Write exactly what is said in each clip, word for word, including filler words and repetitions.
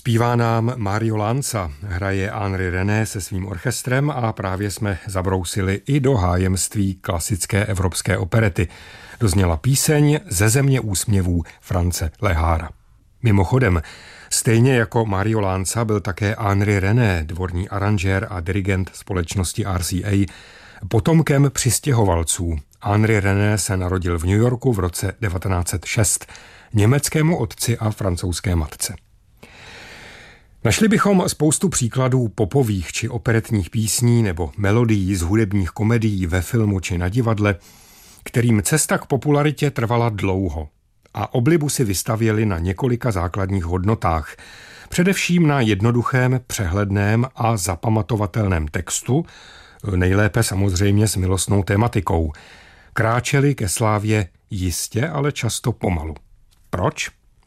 Zpívá nám Mario Lanza, hraje Henri René se svým orchestrem a právě jsme zabrousili i do hájemství klasické evropské operety. Dozněla píseň Ze země úsměvů France Lehára. Mimochodem, stejně jako Mario Lanza byl také Henri René, dvorní aranžér a dirigent společnosti R C A, potomkem přistěhovalců. Henri René se narodil v New Yorku v roce devatenáct set šest německému otci a francouzské matce. Našli bychom spoustu příkladů popových či operetních písní nebo melodií z hudebních komedií ve filmu či na divadle, kterým cesta k popularitě trvala dlouho a oblibu si vystavěli na několika základních hodnotách, především na jednoduchém, přehledném a zapamatovatelném textu, nejlépe samozřejmě s milostnou tématikou. Kráčeli ke slávě jistě, ale často pomalu. Proč?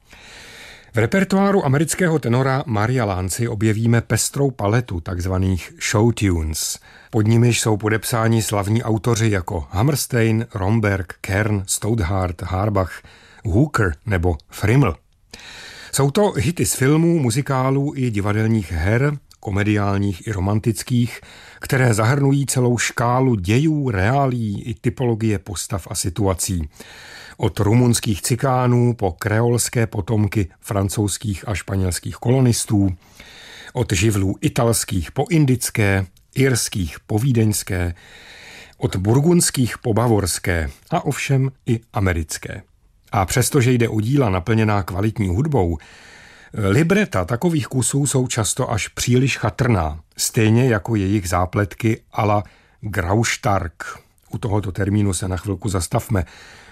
V repertoáru amerického tenora Maria Lanzy objevíme pestrou paletu takzvaných show tunes. Pod nimiž jsou podepsáni slavní autoři jako Hammerstein, Romberg, Kern, Stothard, Harbach, Hooker nebo Frimmel. Jsou to hity z filmů, muzikálů i divadelních her, komediálních i romantických, které zahrnují celou škálu dějů, reálií i typologie postav a situací. Od rumunských cikánů po kreolské potomky francouzských a španělských kolonistů, od živlů italských po indické, irských po vídeňské, od burgundských po bavorské a ovšem i americké. A přestože jde o díla naplněná kvalitní hudbou, libreta takových kusů jsou často až příliš chatrná, stejně jako jejich zápletky a la Graustark. U tohoto termínu se na chvilku zastavme.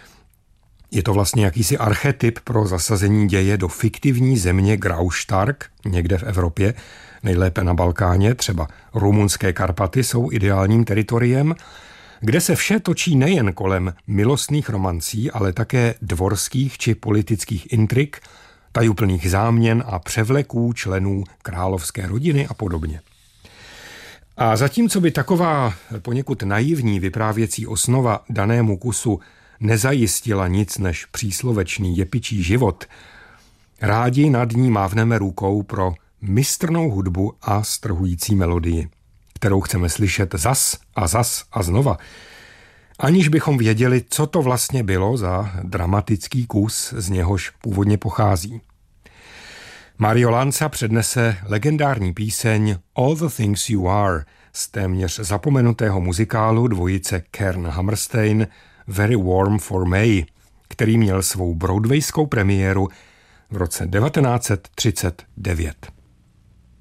Je to vlastně jakýsi archetyp pro zasazení děje do fiktivní země Graustark, někde v Evropě, nejlépe na Balkáně, třeba rumunské Karpaty jsou ideálním teritoriem, kde se vše točí nejen kolem milostných romancí, ale také dvorských či politických intrik, tajuplných záměn a převleků členů královské rodiny a podobně. A zatímco by taková poněkud naivní vyprávěcí osnova danému kusu nezajistila nic než příslovečný jepičí život, rádi nad ní mávneme rukou pro mistrnou hudbu a strhující melodii, kterou chceme slyšet zas a zas a znova, aniž bychom věděli, co to vlastně bylo za dramatický kus, z něhož původně pochází. Mario Lanza přednese legendární píseň All the Things You Are z téměř zapomenutého muzikálu dvojice Kern-Hammerstein Very Warm for May, který měl svou broadwayskou premiéru v roce devatenáct set třicet devět.